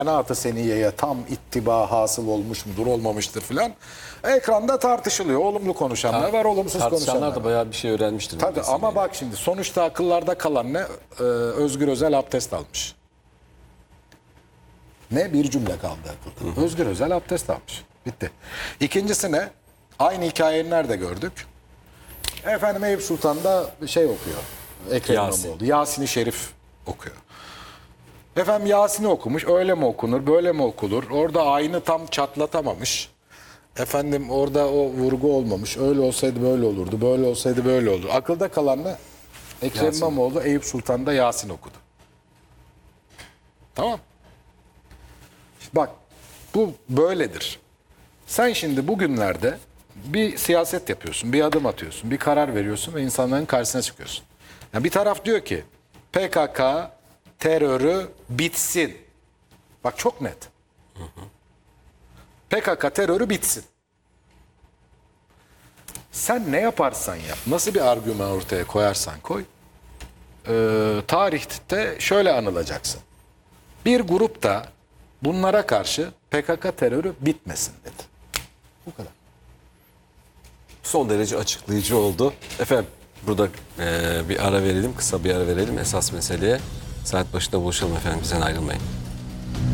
Kanaat-ı seniyeye tam ittiba hasıl olmuş mudur, olmamıştır filan. Ekranda tartışılıyor. Olumlu konuşanlar var, olumsuz konuşanlar Tartışanlar da var. bayağı bir şey öğrenmiştir. bu Tabii vesileyle. ama bak şimdi sonuçta akıllarda kalan ne? Özgür Özel abdest almış. Ne? Bir cümle kaldı akılda. Özgür Özel abdest almış. Bitti. İkincisi ne? Aynı hikayeyi nerede gördük? Efendim Eyüp Sultan'da şey okuyor. Ekrem Yasin. İmamoğlu. Yasin-i Şerif okuyor. Efendim Yasin'i okumuş. Öyle mi okunur, böyle mi okunur? Orada ayını tam çatlatamamış. Efendim orada o vurgu olmamış. Öyle olsaydı böyle olurdu. Böyle olsaydı böyle olurdu. Akılda kalan ne? Ekrem Yasin. İmamoğlu Eyüp Sultan'da Yasin okudu. Tamam. Bak bu böyledir. Sen şimdi bugünlerde bir siyaset yapıyorsun, bir adım atıyorsun, bir karar veriyorsun ve insanların karşısına çıkıyorsun. Yani bir taraf diyor ki PKK terörü bitsin. Bak çok net. PKK terörü bitsin. Sen ne yaparsan yap, nasıl bir argüman ortaya koyarsan koy, tarihte şöyle anılacaksın. Bir grup da bunlara karşı PKK terörü bitmesin dedi. Bu kadar. Son derece açıklayıcı oldu. Efendim burada bir ara verelim, kısa bir ara verelim esas meseleye. Saat başında buluşalım efendim, bizden ayrılmayın.